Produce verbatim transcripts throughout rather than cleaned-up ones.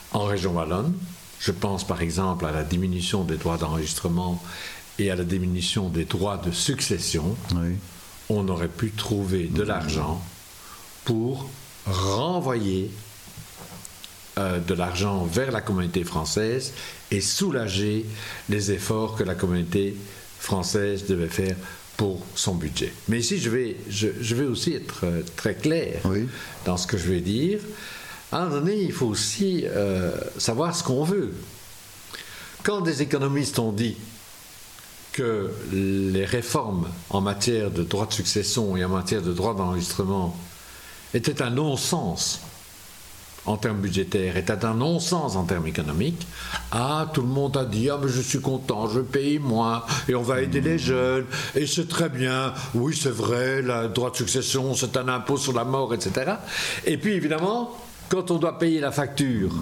en région wallonne. Je pense par exemple à la diminution des droits d'enregistrement et à la diminution des droits de succession. Oui. On aurait pu trouver de l'argent pour renvoyer euh, de l'argent vers la communauté française et soulager les efforts que la communauté française devait faire pour son budget. Mais ici, je vais, je, je vais aussi être euh, très clair Oui. dans ce que je vais dire. À un moment donné, il faut aussi euh, savoir ce qu'on veut. Quand des économistes ont dit que les réformes en matière de droit de succession et en matière de droit d'enregistrement étaient un non-sens en termes budgétaires, étaient un non-sens en termes économiques, ah, tout le monde a dit, ah, mais je suis content, je paye moins, et on va aider les jeunes, et c'est très bien, oui, c'est vrai, le droit de succession, c'est un impôt sur la mort, et cetera. Et puis, évidemment, quand on doit payer la facture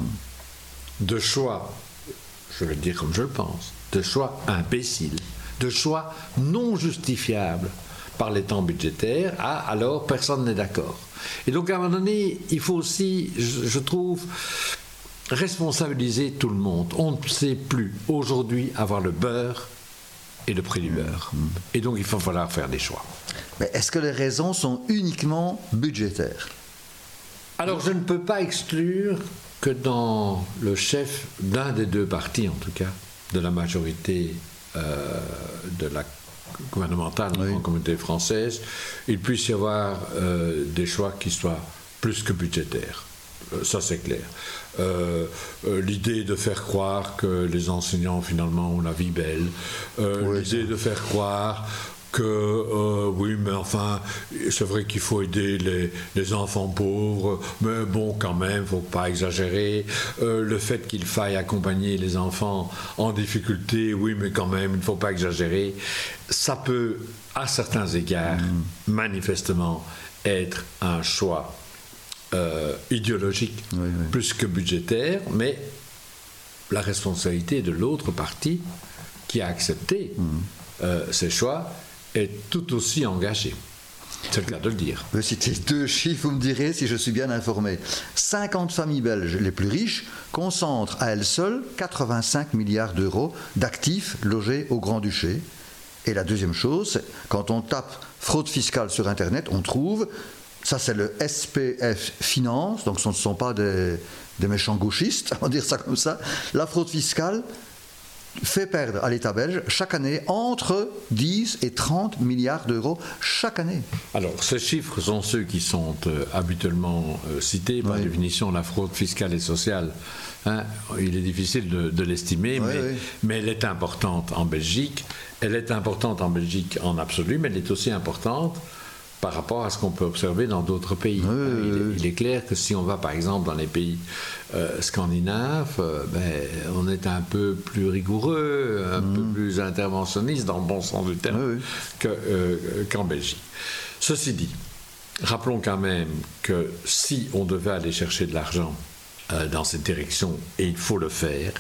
de choix, je vais le dire comme je le pense, de choix imbéciles, de choix non justifiables par les temps budgétaires, ah, alors personne n'est d'accord. Et donc à un moment donné, il faut aussi, je, je trouve, responsabiliser tout le monde. On ne sait plus aujourd'hui avoir le beurre et le prix du beurre. Et donc il va falloir faire des choix. Mais est-ce que les raisons sont uniquement budgétaires ? Alors je ne peux pas exclure que dans le chef d'un des deux partis, en tout cas, de la majorité euh, de la gouvernementale oui. en communauté française, il puisse y avoir euh, des choix qui soient plus que budgétaires. Euh, ça c'est clair. Euh, euh, l'idée de faire croire que les enseignants finalement ont la vie belle, euh, oui, l'idée ça. de faire croire que euh, oui, mais enfin, c'est vrai qu'il faut aider les, les enfants pauvres, mais bon, quand même, il ne faut pas exagérer. Euh, le fait qu'il faille accompagner les enfants en difficulté, oui, mais quand même, il ne faut pas exagérer. Ça peut, à certains égards, mmh. manifestement, être un choix euh, idéologique, oui, oui. plus que budgétaire, mais la responsabilité de l'autre parti qui a accepté mmh. euh, ces choix est tout aussi engagé. C'est le cas de le dire. Je vais citer deux chiffres, vous me direz si je suis bien informé. cinquante familles belges les plus riches concentrent à elles seules quatre-vingt-cinq milliards d'euros d'actifs logés au Grand-Duché. Et la deuxième chose, quand on tape fraude fiscale sur Internet, on trouve, ça c'est le S P F Finance, donc ce ne sont pas des, des méchants gauchistes, on va dire ça comme ça, la fraude fiscale fait perdre à l'État belge chaque année entre dix et trente milliards d'euros chaque année. Alors, ces chiffres sont ceux qui sont euh, habituellement euh, cités par oui. définition la fraude fiscale et sociale. Hein, il est difficile de, de l'estimer, oui, mais, oui. mais elle est importante en Belgique. Elle est importante en Belgique en absolu, mais elle est aussi importante par rapport à ce qu'on peut observer dans d'autres pays. Oui, il, est, il est clair que si on va par exemple dans les pays euh, scandinaves, euh, ben, on est un peu plus rigoureux, un mmh. peu plus interventionniste dans le bon sens du terme oui, oui. Que, euh, qu'en Belgique. Ceci dit, rappelons quand même que si on devait aller chercher de l'argent euh, dans cette direction, et il faut le faire,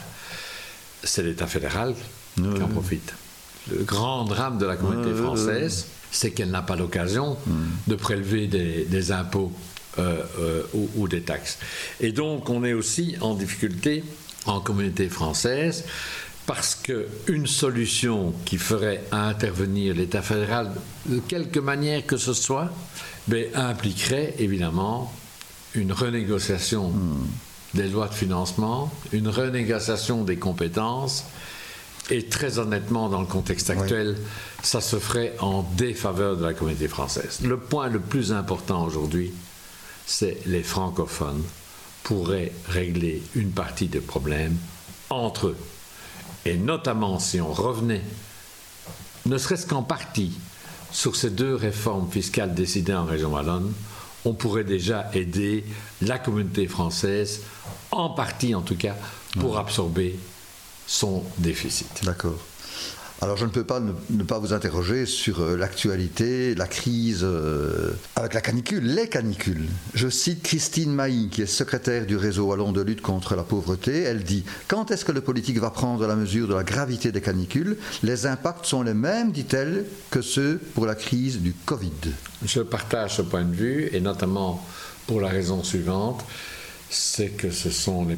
c'est l'État fédéral oui, qui en profite. Le grand drame de la communauté oui, française, oui. c'est qu'elle n'a pas l'occasion mmh. de prélever des, des impôts euh, euh, ou, ou des taxes. Et donc, on est aussi en difficulté en communauté française parce qu'une solution qui ferait intervenir l'État fédéral de quelque manière que ce soit, ben, impliquerait évidemment une renégociation mmh. des lois de financement, une renégociation des compétences. Et très honnêtement, dans le contexte actuel, oui. ça se ferait en défaveur de la communauté française. Le point le plus important aujourd'hui, c'est les francophones pourraient régler une partie des problèmes entre eux. Et notamment si on revenait, ne serait-ce qu'en partie, sur ces deux réformes fiscales décidées en région wallonne, on pourrait déjà aider la communauté française, en partie en tout cas, pour oui. absorber son déficit. D'accord. Alors je ne peux pas ne, ne pas vous interroger sur euh, l'actualité, la crise euh, avec la canicule, les canicules. Je cite Christine Mailly, qui est secrétaire du réseau wallon de lutte contre la pauvreté. Elle dit « Quand est-ce que le politique va prendre la mesure de la gravité des canicules ? Les impacts sont les mêmes, dit-elle, que ceux pour la crise du Covid. » Je partage ce point de vue, et notamment pour la raison suivante, c'est que ce sont les